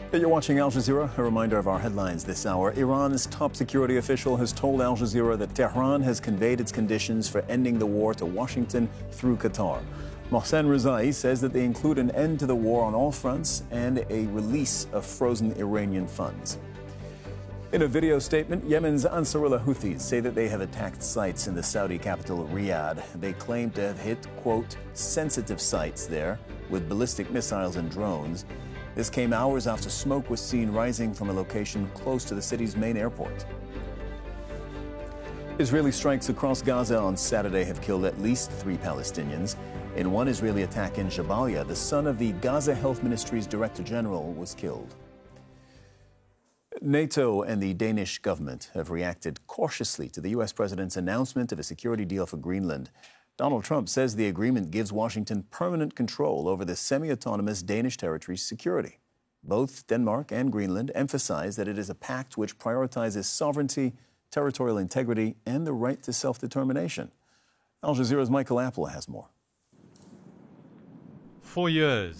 You're watching Al Jazeera. A reminder of our headlines this hour. Iran's top security official has told Al Jazeera that Tehran has conveyed its conditions for ending the war to Washington through Qatar. Mohsen Rezai says that they include an end to the war on all fronts and a release of frozen Iranian funds. In a video statement, Yemen's Ansarullah Houthis say that they have attacked sites in the Saudi capital, Riyadh. They claim to have hit, quote, sensitive sites there with ballistic missiles and drones. This came hours after smoke was seen rising from a location close to the city's main airport. Israeli strikes across Gaza on Saturday have killed at least 3 Palestinians. In one Israeli attack in Jabalia, the son of the Gaza Health Ministry's Director General was killed. NATO and the Danish government have reacted cautiously to the U.S. president's announcement of a security deal for Greenland. Donald Trump says the agreement gives Washington permanent control over the semi-autonomous Danish territory's security. Both Denmark and Greenland emphasize that it is a pact which prioritizes sovereignty, territorial integrity, and the right to self-determination. Al Jazeera's Michael Apple has more. For years,